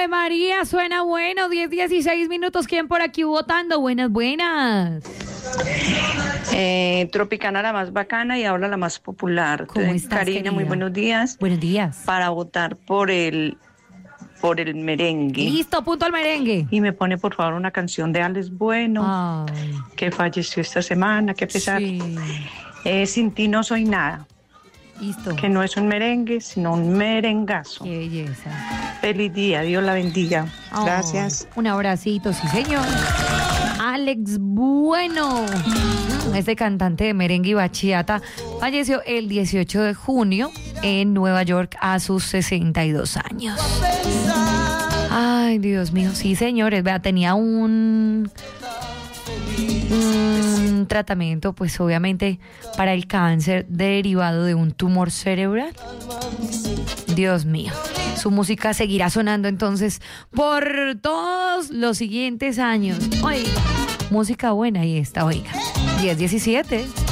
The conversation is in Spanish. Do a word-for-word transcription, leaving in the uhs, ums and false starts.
Ave María, suena bueno. diez, dieciséis minutos. ¿Quién por aquí votando? Buenas, buenas. Eh, Tropicana la más bacana y ahora la más popular. ¿Cómo Eh, estás, Karina, querida? muy buenos días. Buenos días. Para votar por el por el merengue. Listo, punto al merengue. Y me pone por favor una canción de Alex Bueno, Ay, que falleció esta semana, qué pesar. sí. Eh, Sin ti no soy nada, Listo. que no es un merengue, sino un merengazo. Qué belleza. Feliz día, Dios la bendiga. Ay, Gracias. Un abracito, sí, señor. Alex Bueno, este cantante de merengue y bachata, falleció el dieciocho de junio en Nueva York a sus sesenta y dos años. Ay, Dios mío, sí, señores, vea, tenía un, un tratamiento, pues obviamente, para el cáncer derivado de un tumor cerebral. Dios mío. Su música seguirá sonando entonces por todos los siguientes años. Oiga, música buena ahí está, oiga. diez diecisiete.